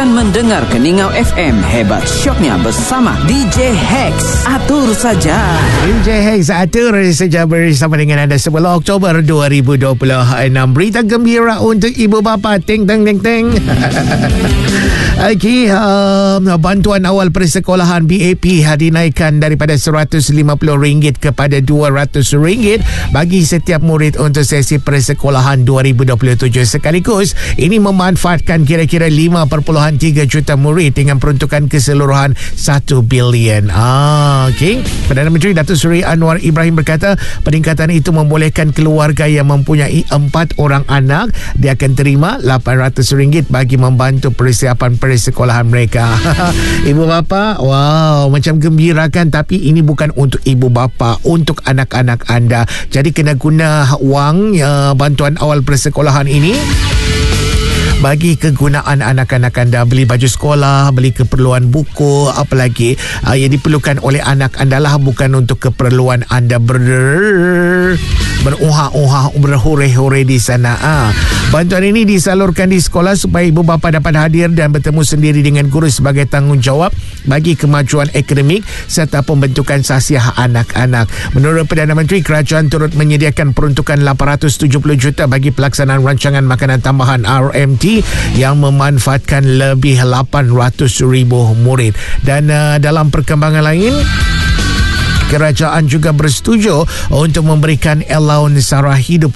Teruskan mendengar Keningau FM. Hebat syoknya bersama DJ Hex. Atur saja. DJ Hex atur saja bersama dengan anda 10 Oktober 2026. Berita gembira untuk ibu bapa. Ting teng teng teng. Okey, bantuan awal persekolahan BAP dinaikkan daripada RM150 kepada RM200 bagi setiap murid untuk sesi persekolahan 2027. Sekaligus ini memanfaatkan kira-kira 5.3 juta murid dengan peruntukan keseluruhan 1 bilion. Okey. Perdana Menteri Datuk Seri Anwar Ibrahim berkata peningkatan itu membolehkan keluarga yang mempunyai 4 orang anak dia akan terima RM800 bagi membantu persiapan persekolahan mereka. Ibu bapa, wow, macam gembira kan, tapi ini bukan untuk ibu bapa, untuk anak-anak anda. Jadi kena guna wang bantuan awal persekolahan ini bagi kegunaan anak-anak anda, beli baju sekolah, beli keperluan buku, apa lagi yang diperlukan oleh anak anda lah, bukan untuk keperluan anda beruhah-uhah, berhore-hore di sana. Bantuan ini disalurkan di sekolah supaya ibu bapa dapat hadir dan bertemu sendiri dengan guru sebagai tanggungjawab bagi kemajuan akademik serta pembentukan sasiah anak-anak. Menurut Perdana Menteri, kerajaan turut menyediakan peruntukan 870 juta bagi pelaksanaan rancangan makanan tambahan RMT yang memanfaatkan lebih 800,000 murid. Dan dalam perkembangan lain, kerajaan juga bersetuju untuk memberikan allowance sara hidup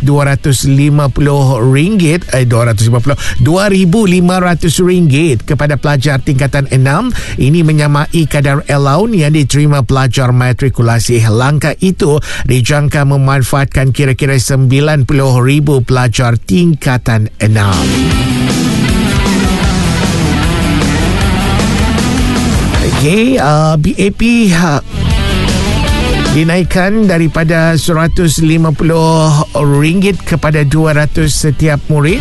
RM2,500 kepada pelajar tingkatan 6. Ini menyamai kadar allowance yang diterima pelajar matrikulasi. Langkah itu dijangka memanfaatkan kira-kira 90,000 pelajar tingkatan 6. Okay, BAP dinaikkan daripada RM150 kepada RM200 setiap murid.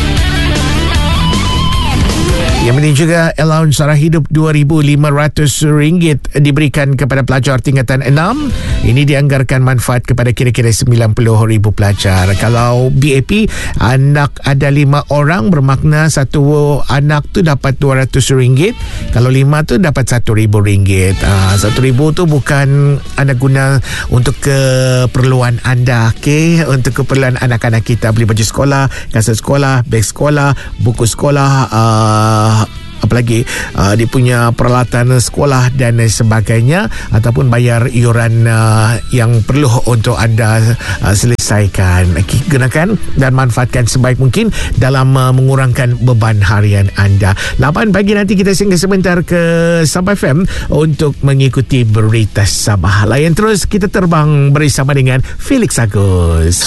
Yang penting juga allowance sara hidup RM2,500 diberikan kepada pelajar tingkatan 6. Ini dianggarkan manfaat kepada kira-kira 90,000 pelajar. Kalau BAP anak ada 5 orang, bermakna satu anak tu dapat RM200. Kalau 5 tu dapat RM1,000. RM1,000 tu bukan anda guna untuk keperluan anda, okey? Untuk keperluan anak-anak kita, beli baju sekolah, kasut sekolah, beg sekolah, buku sekolah, apalagi dia punya peralatan sekolah dan sebagainya, ataupun bayar iuran yang perlu untuk anda selesaikan. Gunakan dan manfaatkan sebaik mungkin dalam mengurangkan beban harian anda. 8 pagi nanti kita singgah sebentar ke Sabah FM untuk mengikuti berita Sabah. Layan terus, kita terbang bersama dengan Felix Agus.